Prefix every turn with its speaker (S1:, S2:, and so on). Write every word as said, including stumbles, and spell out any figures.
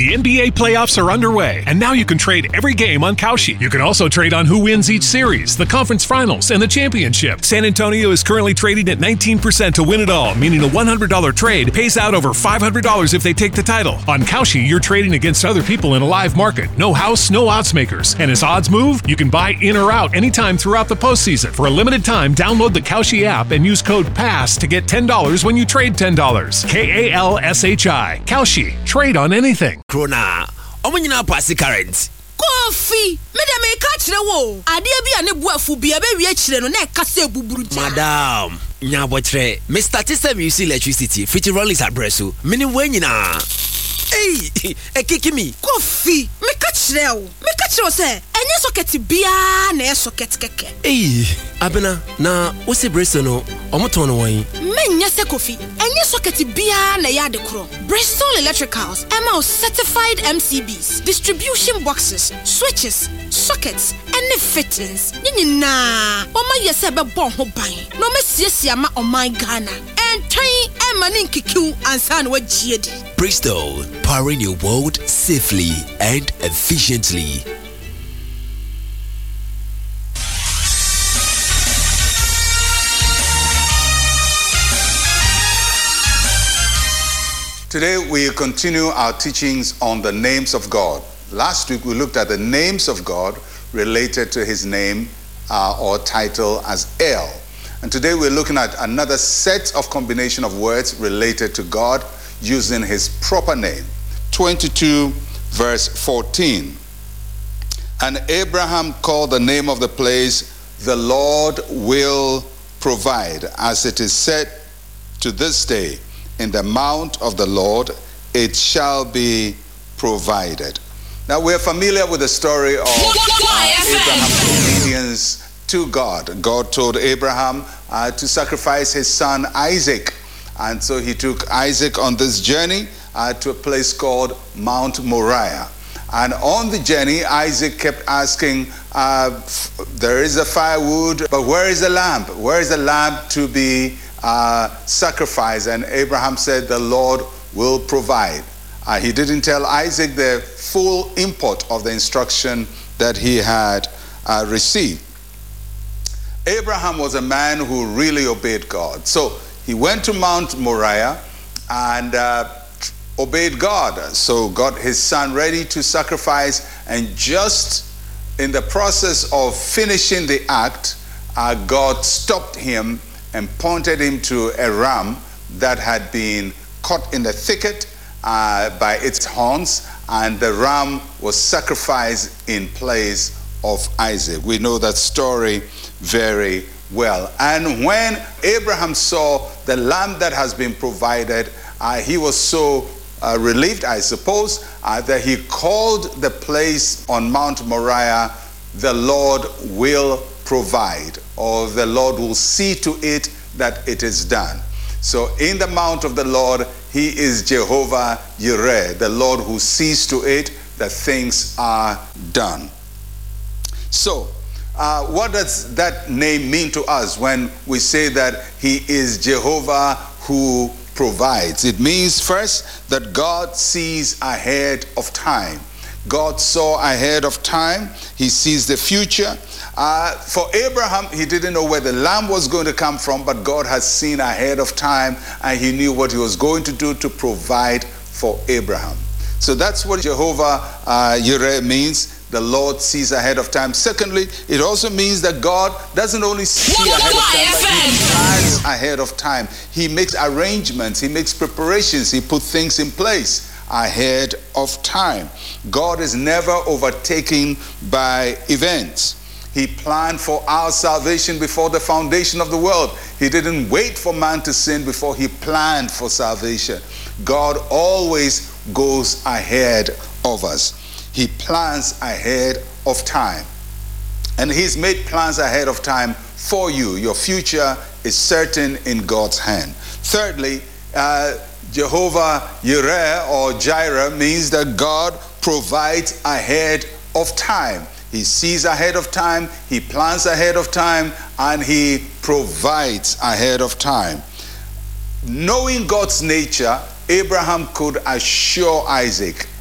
S1: The N B A playoffs are underway, and now you can trade every game on Kalshi. You can also trade on who wins each series, the conference finals, and the championship. San Antonio is currently trading at nineteen percent to win it all, meaning a one hundred dollars trade pays out over five hundred dollars if they take the title. On Kalshi, you're trading against other people in a live market. No house, no odds makers. And as odds move, you can buy in or out anytime throughout the postseason. For a limited time, download the Kalshi app and use code PASS to get ten dollars when you trade ten dollars. K A L S H I. Kalshi. Trade on anything.
S2: Krona. Omunyina pasi current.
S3: Kofi, me de me ka kire wo. Ade bia ne boafu bia be wie kire no na e ka se buburu ja.
S2: Madam, nya botre. Mister System use electricity. Fifty rollers abreso. Mini we nyina. Hey, e kiki mi.
S3: Kofi, me ka kire wo. Me ka kire se, enye socket bia na e socket keke.
S2: Hey, abena na wo se breso no, omoton no wan.
S3: Me nya se Kofi, enye socket bia na ya de kro. Bristol Electricals, M L certified M C Bs, distribution boxes, switches, sockets, and fittings. Nyina, oma yese be bon ho ban. No me siesie ma o my Ghana. And train e mani nkikiu ansan wa giedi.
S2: Bristol, powering your world safely and efficiently.
S4: Today we continue our teachings on the names of God. Last week we looked at the names of God related to his name uh, or title as El. And today we're looking at another set of combination of words related to God using his proper name. twenty-two verse fourteen. And Abraham called the name of the place, the Lord will provide, as it is said to this day, in the mount of the Lord it shall be provided. Now we're familiar with the story of uh, Abraham's obedience to God. God told Abraham uh, to sacrifice his son Isaac. And so he took Isaac on this journey uh, to a place called Mount Moriah. And on the journey, Isaac kept asking, uh, there is a firewood, but where is the lamb? Where is the lamb to be uh, sacrificed? And Abraham said, the Lord will provide. Uh, he didn't tell Isaac the full import of the instruction that he had uh, received. Abraham was a man who really obeyed God. So he went to Mount Moriah and uh, obeyed God. So got his son ready to sacrifice, and just in the process of finishing the act, uh, God stopped him and pointed him to a ram that had been caught in the thicket uh, by its horns, and the ram was sacrificed in place of Isaac. We know that story very well. And when Abraham saw the lamb that has been provided, uh, he was so uh, relieved, I suppose, uh, that he called the place on Mount Moriah, the Lord will provide, or the Lord will see to it that it is done. So in the mount of the Lord, he is Jehovah Yireh, the Lord who sees to it that things are done. So, uh, what does that name mean to us when we say that he is Jehovah who provides? It means first that God sees ahead of time. God saw ahead of time. He sees the future. Uh, for Abraham, he didn't know where the lamb was going to come from, but God has seen ahead of time, and he knew what he was going to do to provide for Abraham. So that's what Jehovah uh, Yireh means. The Lord sees ahead of time. Secondly, it also means that God doesn't only see ahead of time, but he plans ahead of time. He makes arrangements, he makes preparations, he puts things in place ahead of time. God is never overtaken by events. He planned for our salvation before the foundation of the world. He didn't wait for man to sin before he planned for salvation. God always goes ahead of us. He plans ahead of time. And he's made plans ahead of time for you. Your future is certain in God's hand. Thirdly, uh, Jehovah Yireh or Jireh means that God provides ahead of time. He sees ahead of time, he plans ahead of time, and he provides ahead of time. Knowing God's nature, Abraham could assure Isaac